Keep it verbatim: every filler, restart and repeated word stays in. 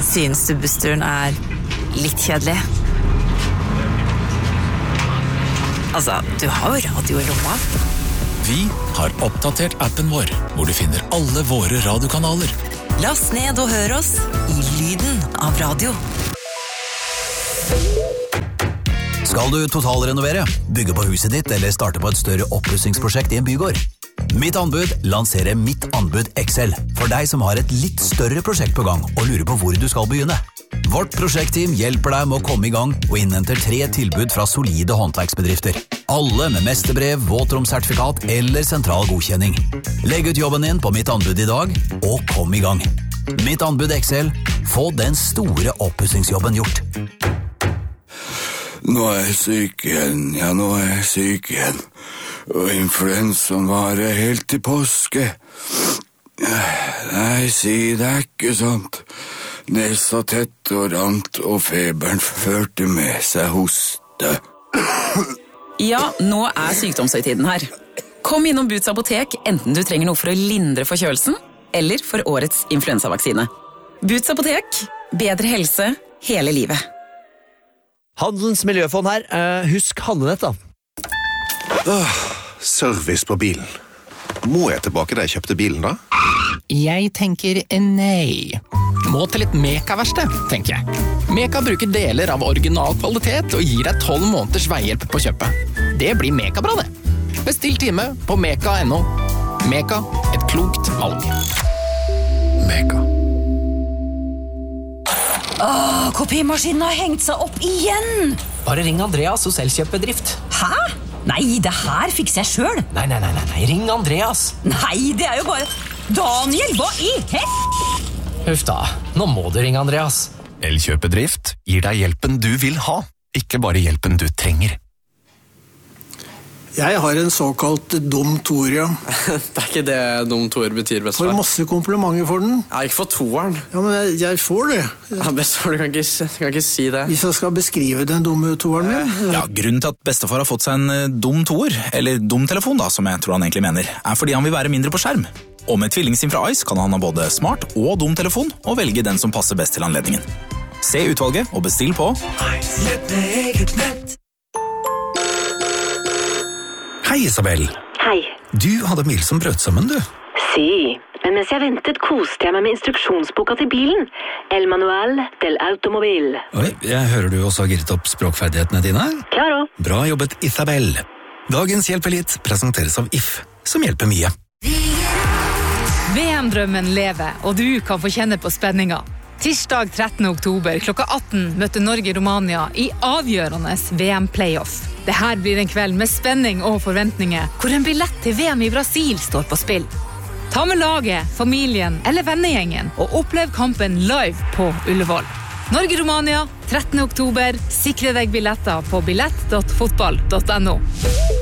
Synes du bussturen er litt kjedelig? Altså, du har jo radio i lomma. Vi har oppdatert appen vår, hvor du finner alle våre radiokanaler. Last ned og hør oss i lyden av radio. Skal du totalrenovere, bygge på huset ditt eller starte på et større oppussingsprosjekt i en bygård? Mitt anbud lanserer Mitt anbud X L for deg som har et litt større prosjekt på gang og lurer på hvor du skal begynne. Vårt prosjektteam hjelper deg med å komme i gang og innhenter tre tilbud fra solide håndverksbedrifter. Alle med mesterbrev, våtromsertifikat eller sentral godkjenning. Legg ut jobben din på Mitt anbud i dag og kom i gang. Mitt anbud X L. Få den store oppussingsjobben gjort. Nå er jeg syk igjen, ja, nå er jeg syk igjen. Og influensaen varer helt til påske. Nei, si det er ikke sånt. Nesa tett og rant, og feberen førte med seg hoste. Ja, nå er sykdomshøytiden her. Kom innom Boots apotek, enten du trenger noe for å lindre forkjølelsen, eller for årets influensavaksine. Boots apotek, bedre helse hele livet. Handelens miljøfond her. Uh, husk handlenett da. Åh, service på bilen. Må jeg tilbake da jeg kjøpte bilen da? Jeg tenker nei. Må til litt Meka-verksted, tenker jeg. Meka bruker deler av original kvalitet og gir deg tolv måneders veihjelp på kjøpet. Det blir Meka-bra det. Bestill time på meka punktum no. Meka, et klokt valg. Meka. Åh, kopimaskinen har hengt seg opp igjen! Bare ring Andreas hos Elkjøpbedrift. Hæ? Nei, det her fikser jeg selv. Nei, nei, nei, nei, nei, ring Andreas. Nei, det er jo bare... Daniel, hva i hel... Huff da, nå må du ringe Andreas. Elkjøpbedrift gir deg hjelpen du vil ha, ikke bare hjelpen du trenger. Jeg har en såkalt dum toer, ja. Det er ikke det dum toer betyr, bestefar. Får masse komplimenter for den. Ja, ikke for toeren. Ja, men jeg, jeg får det. Ja, bestefar, du kan ikke, du kan ikke si det. Hvis jeg skal beskrive den dumme toeren min. Ja, grunnen til at bestefar har fått seg en dum toer, eller dum telefon da, som jeg tror han egentlig mener, er fordi han vil være mindre på skjerm. Og med tvillingsim fra Ice kan han ha både smart og dum telefon, og velge den som passer best til anledningen. Se utvalget og bestill på Ice. Lett med eget nett. Hei, Isabel. Hei. Du hadde mil som brøt sammen, du. Si, men mens jeg ventet koste jeg meg med instruksjonsboka til bilen. El Manual del Automobil. Oi, jeg hører du også har gitt opp språkferdighetene dine. Klaro. Bra jobbet, Isabel. Dagens Hjelp Elite presenteres av If, som hjelper mye. V M-drømmen lever, og du kan få kjenne på spenninga. Tirsdag trettende oktober klokka atten møtte Norge-Romania i avgjørende V M-playoff. Dette blir en kveld med spenning og forventninger, hvor en billett til V M i Brasil står på spill. Ta med laget, familien eller vennegjengen og opplev kampen live på Ullevål. Norge-Romania trettende oktober. Sikre deg billetter på billett punktum fotball punktum no.